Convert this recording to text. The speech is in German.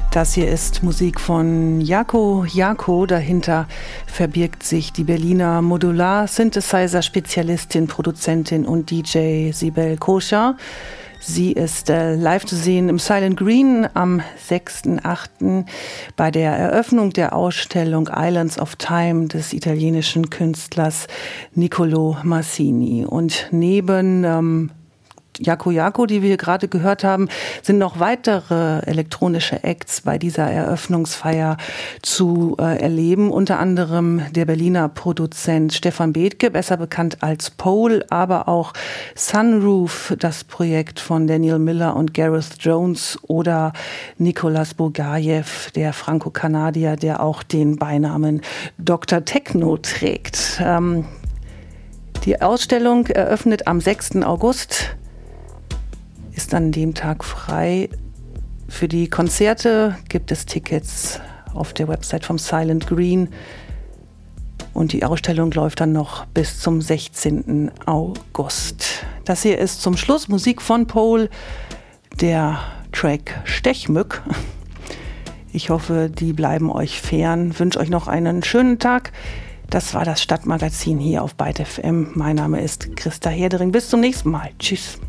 Das hier ist Musik von Jaco Jaco. Dahinter verbirgt sich die Berliner Modular-Synthesizer-Spezialistin, Produzentin und DJ Sibel Koscher. Sie ist live zu sehen im Silent Green am 6.8. bei der Eröffnung der Ausstellung Islands of Time des italienischen Künstlers Niccolò Massini. Und neben Jaco Jaco, die wir gerade gehört haben, sind noch weitere elektronische Acts bei dieser Eröffnungsfeier zu erleben. Unter anderem der Berliner Produzent Stefan Bethke, besser bekannt als Pole, aber auch Sunroof, das Projekt von Daniel Miller und Gareth Jones, oder Nicolas Bogajew, der Franco-Kanadier, der auch den Beinamen Dr. Techno trägt. Die Ausstellung eröffnet am 6. August. Ist an dem Tag frei. Für die Konzerte gibt es Tickets auf der Website vom Silent Green. Und die Ausstellung läuft dann noch bis zum 16. August. Das hier ist zum Schluss Musik von Pole, der Track Stechmück. Ich hoffe, die bleiben euch fern. Wünsche euch noch einen schönen Tag. Das war das Stadtmagazin hier auf Byte FM. Mein Name ist Christa Herdering. Bis zum nächsten Mal. Tschüss.